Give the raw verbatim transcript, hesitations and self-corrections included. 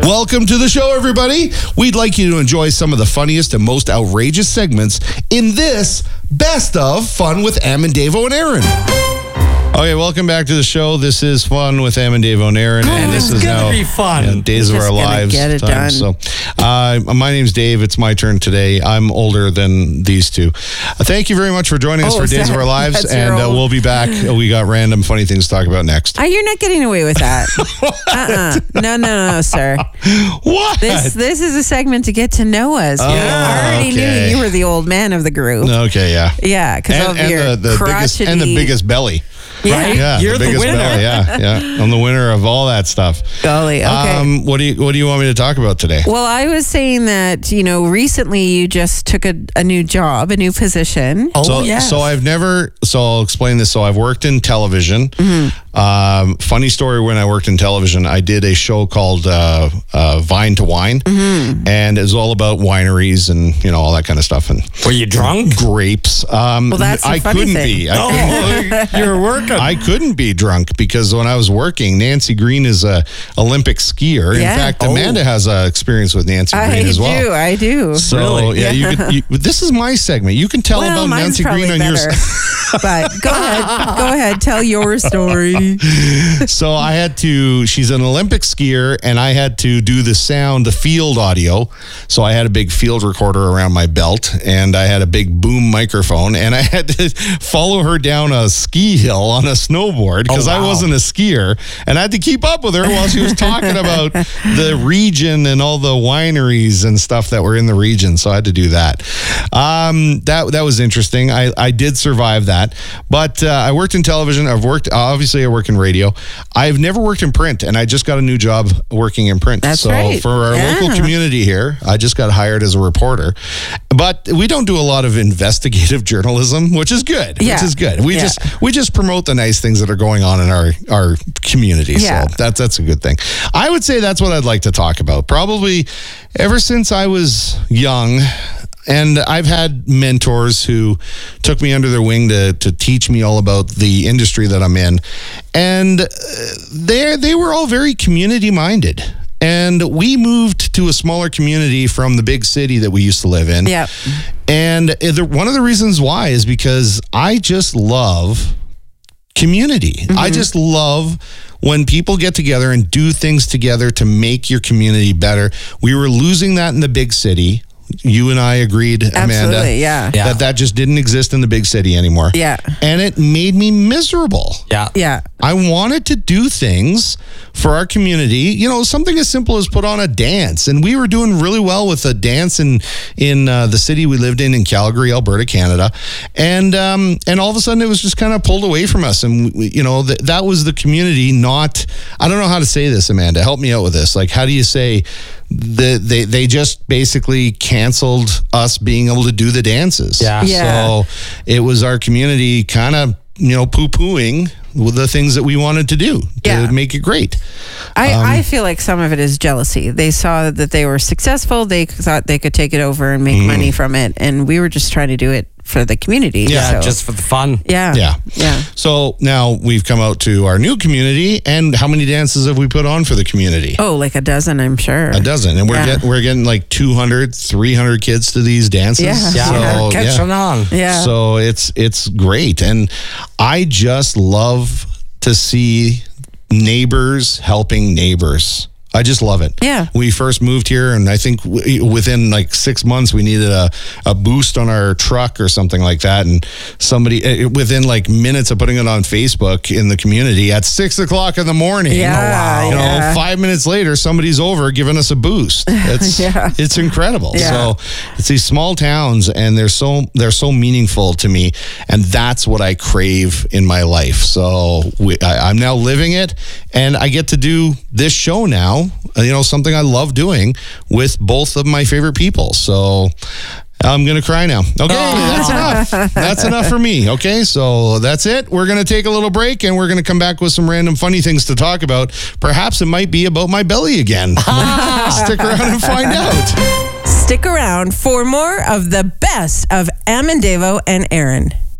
Welcome to the show, everybody. We'd like you to enjoy some of the funniest and most outrageous segments in this Best of Fun with Am and Davo and Aaron. Okay, welcome back to the show. This is Fun with Am and Davo and Aaron, Oh, and this it's is gonna now be fun. yeah, Days We're of Our just gonna Lives. get it time. done. So, uh, my name's Dave. It's my turn today. I'm older than these two. Uh, thank you very much for joining us Oh, for is Days that- of Our Lives, that's your and uh, old- we'll be back. We got random funny things to talk about next. Oh, you're not getting away with that. uh-uh. No, no, no, sir. What? This this is a segment to get to know us. Oh, We already okay. knew you were the old man of the group. Okay, yeah. Yeah, because And, of and your the, the biggest crotchety... and the biggest belly. Yeah. Right? Yeah, You're the biggest winner. belly. Yeah, yeah. I'm the winner of all that stuff. Golly, okay. Um, what do you What do you want me to talk about today? Well, I was saying that, you know, recently you just took a, a new job, a new position. Oh, So, yes. so I've never. So I'll explain this. So I've worked in television. Mm-hmm. Um, funny story. When I worked in television, I did a show called uh, uh, Vine to Wine, Mm-hmm. and it was all about wineries and you know all that kind of stuff and Were you drunk? grapes. Um, Well, that's the I funny couldn't thing. be. I, Oh, you were working. I couldn't be drunk because when I was working, Nancy Green is a Olympic skier. Yeah. In fact, Oh. Amanda has uh, experience with Nancy I Green as well. do, I do. So Really? yeah, you could. You, this is my segment. You can tell well, about mine's Nancy probably Green on better. your. But go ahead, go ahead, tell your story. So I had to. She's an Olympic skier, and I had to do the sound, the field audio. So I had a big field recorder around my belt, and I had a big boom microphone, and I had to follow her down a ski hill on a snowboard because Oh, wow. I wasn't a skier, and I had to keep up with her while she was talking about the region and all the wineries and stuff that were in the region. So I had to do that. Um, that that was interesting. I I did survive that, but uh, I worked in television. I've worked obviously I work in radio. I've never worked in print, and I just got a new job working in print. That's so right. for our Yeah. local community here, I just got hired as a reporter. But we don't do a lot of investigative journalism, which is good. Yeah. Which is good. We Yeah. just we just promote the nice things that are going on in our our community. Yeah. So that's that's a good thing. I would say that's what I'd like to talk about. Probably ever since I was young. And I've had mentors who took me under their wing to to teach me all about the industry that I'm in. And they they were all very community minded. And we moved to a smaller community from the big city that we used to live in. Yep. And the, one of the reasons why is because I just love community. Mm-hmm. I just love when people get together and do things together to make your community better. We were losing that in the big city. You and I agreed, Amanda, Absolutely, yeah. Yeah. that that just didn't exist in the big city anymore. Yeah. And it made me miserable. yeah. Yeah. I wanted to do things for our community, you know, something as simple as put on a dance. And we were doing really well with a dance in in uh, the city we lived in, in Calgary, Alberta, Canada. And um, and all of a sudden it was just kind of pulled away from us. And, we, you know, th- that was the community, not, I don't know how to say this, Amanda. Help me out with this. Like, how do you say the, they, they just basically canceled us being able to do the dances? Yeah. Yeah. So it was our community kind of, you know, poo-pooing with the things that we wanted to do to Yeah. make it great. I, Um, I feel like some of it is jealousy. They saw that they were successful. They thought they could take it over and make Mm-hmm. money from it. And we were just trying to do it for the community. Yeah, so- just for the fun. yeah. Yeah. Yeah. So now we've come out to our new community, and how many dances have we put on for the community? Oh, like a dozen, I'm sure. A dozen. And we're Yeah. getting we're getting like two hundred, three hundred kids to these dances. Yeah. Yeah, So, we're catching yeah. on. Yeah. So it's it's great, and I just love to see neighbors helping neighbors. I just love it. Yeah. We first moved here, and I think w- within like six months, we needed a, a boost on our truck or something like that. And somebody, uh, within like minutes of putting it on Facebook in the community at six o'clock in the morning, Yeah, oh, wow. you know, yeah. five minutes later, somebody's over giving us a boost. It's, Yeah. it's incredible. Yeah. So it's these small towns, and they're so, they're so meaningful to me. And that's what I crave in my life. So we, I, I'm now living it, and I get to do this show now. You know, something I love doing with both of my favorite people. So I'm going to cry now. Okay, that's enough. That's enough for me. Okay, so that's it. We're going to take a little break, and we're going to come back with some random funny things to talk about. Perhaps it might be about my belly again. Stick around and find out. Stick around for more of the best of Am and Davo and Aaron.